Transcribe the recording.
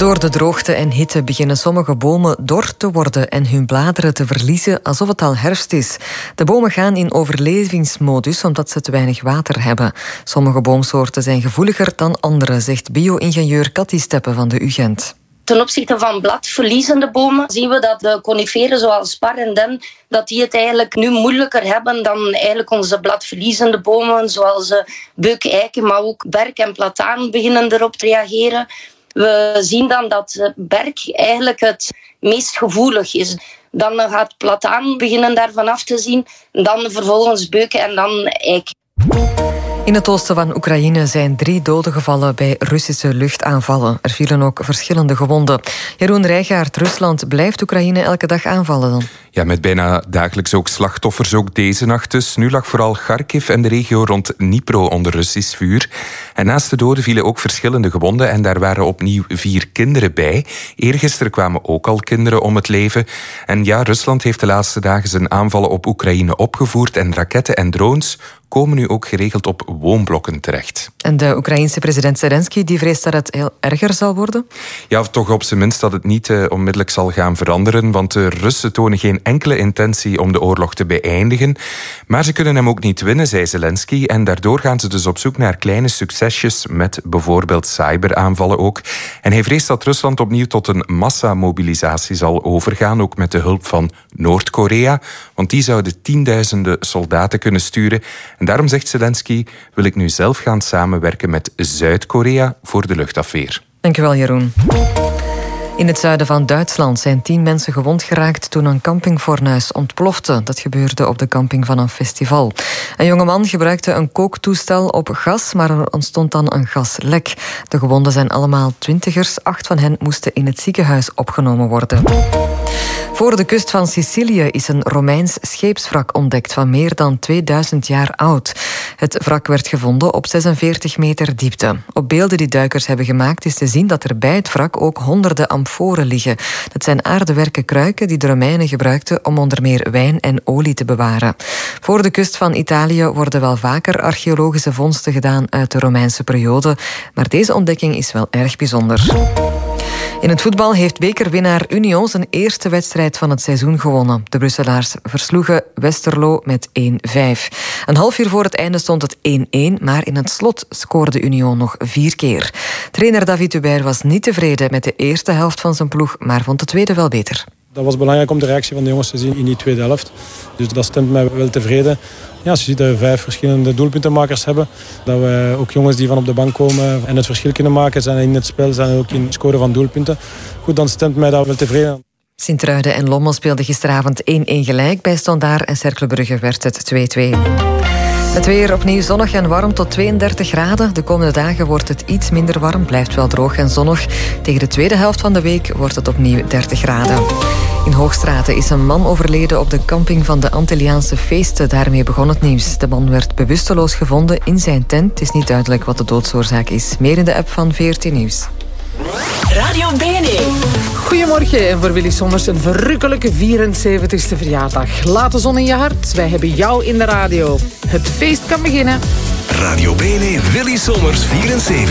Door de droogte en hitte beginnen sommige bomen dor te worden en hun bladeren te verliezen alsof het al herfst is. De bomen gaan in overlevingsmodus omdat ze te weinig water hebben. Sommige boomsoorten zijn gevoeliger dan andere, zegt bio-ingenieur Cathy Steppe van de UGent. Ten opzichte van bladverliezende bomen zien we dat de coniferen zoals spar en den, dat die het eigenlijk nu moeilijker hebben dan eigenlijk onze bladverliezende bomen zoals beuk, eiken, maar ook berk en plataan beginnen erop te reageren. We zien dan dat berk eigenlijk het meest gevoelig is. Dan gaat plataan beginnen daarvan af te zien, dan vervolgens beuk en dan eik. In het oosten van Oekraïne zijn 3 doden gevallen bij Russische luchtaanvallen. Er vielen ook verschillende gewonden. Jeroen Rijgaard, Rusland blijft Oekraïne elke dag aanvallen dan? Ja, met bijna dagelijks ook slachtoffers, ook deze nacht dus. Nu lag vooral Kharkiv en de regio rond Dnipro onder Russisch vuur. En naast de doden vielen ook verschillende gewonden en daar waren opnieuw 4 kinderen bij. Eergisteren kwamen ook al kinderen om het leven. En ja, Rusland heeft de laatste dagen zijn aanvallen op Oekraïne opgevoerd en raketten en drones komen nu ook geregeld op woonblokken terecht. En de Oekraïense president Zelensky die vreest dat het heel erger zal worden? Ja, of toch op zijn minst dat het niet onmiddellijk zal gaan veranderen, want de Russen tonen geen enkele intentie om de oorlog te beëindigen. Maar ze kunnen hem ook niet winnen, zei Zelensky, en daardoor gaan ze dus op zoek naar kleine succesjes met bijvoorbeeld cyberaanvallen ook. En hij vreest dat Rusland opnieuw tot een massamobilisatie zal overgaan, ook met de hulp van Noord-Korea, want die zouden tienduizenden soldaten kunnen sturen. En daarom zegt Zelensky, wil ik nu zelf gaan samenwerken met Zuid-Korea voor de luchtafweer. Dankjewel, Jeroen. In het zuiden van Duitsland zijn 10 mensen gewond geraakt toen een campingfornuis ontplofte. Dat gebeurde op de camping van een festival. Een jongeman gebruikte een kooktoestel op gas, maar er ontstond dan een gaslek. De gewonden zijn allemaal 20ers. 8 van hen moesten in het ziekenhuis opgenomen worden. Voor de kust van Sicilië is een Romeins scheepswrak ontdekt van meer dan 2000 jaar oud. Het wrak werd gevonden op 46 meter diepte. Op beelden die duikers hebben gemaakt is te zien dat er bij het wrak ook honderden amforen liggen. Dat zijn aardewerken kruiken die de Romeinen gebruikten om onder meer wijn en olie te bewaren. Voor de kust van Italië worden wel vaker archeologische vondsten gedaan uit de Romeinse periode, maar deze ontdekking is wel erg bijzonder. In het voetbal heeft bekerwinnaar Union zijn eerste wedstrijd van het seizoen gewonnen. De Brusselaars versloegen Westerlo met 1-5. Een half uur voor het einde stond het 1-1, maar in het slot scoorde Union nog 4 keer. Trainer David Hubert was niet tevreden met de eerste helft van zijn ploeg, maar vond de tweede wel beter. Dat was belangrijk om de reactie van de jongens te zien in die tweede helft. Dus dat stemt mij wel tevreden. Ja, als je ziet dat we 5 verschillende doelpuntenmakers hebben. Dat we ook jongens die van op de bank komen en het verschil kunnen maken. Zijn in het spel, zijn ook in het scoren van doelpunten. Goed, dan stemt mij dat wel tevreden. Sint-Truiden en Lommel speelden gisteravond 1-1 gelijk. Bij Standaard en Cercle Brugge werd het 2-2. Het weer opnieuw zonnig en warm tot 32 graden. De komende dagen wordt het iets minder warm, blijft wel droog en zonnig. Tegen de tweede helft van de week wordt het opnieuw 30 graden. In Hoogstraten is een man overleden op de camping van de Antilliaanse feesten. Daarmee begon het nieuws. De man werd bewusteloos gevonden in zijn tent. Het is niet duidelijk wat de doodsoorzaak is. Meer in de app van VRT Nieuws. Radio BNE. Goedemorgen en voor Willy Sommers een verrukkelijke 74ste verjaardag. Laat de zon in je hart, wij hebben jou in de radio. Het feest kan beginnen. Radio BNE Willy Sommers 74.